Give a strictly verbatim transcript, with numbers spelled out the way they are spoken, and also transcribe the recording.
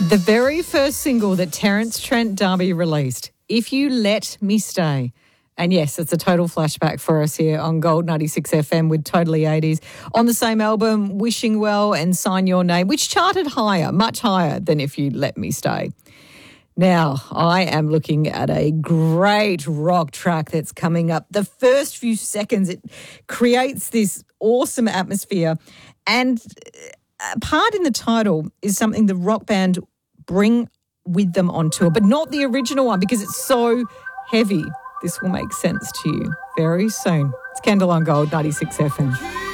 The very first single that Terence Trent D'Arby released, If You Let Me Stay. And yes, it's a total flashback for us here on Gold ninety-six F M with Totally eighties. On the same album, Wishing Well and Sign Your Name, which charted higher, much higher than If You Let Me Stay. Now, I am looking at a great rock track that's coming up. The first few seconds, it creates this awesome atmosphere. And a part in the title is something the rock band bring with them on tour, but not the original one because it's so heavy. This will make sense to you very soon. It's Kendall on Gold ninety-six F M.